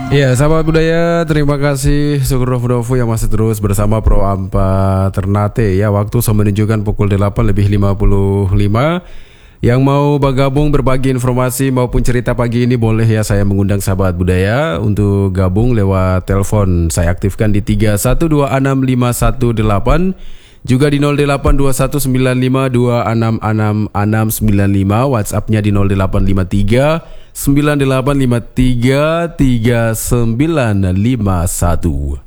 Ya, sahabat budaya, terima kasih Syukur Dofu yang masih terus bersama Pro Ampa Ternate ya. Waktu sudah menunjukkan pukul 8:55. Yang mau bergabung berbagi informasi maupun cerita pagi ini boleh ya, saya mengundang sahabat budaya untuk gabung lewat telepon. Saya aktifkan di 31265518, juga di 082195266695, WhatsApp-nya di 0853 9853 3951.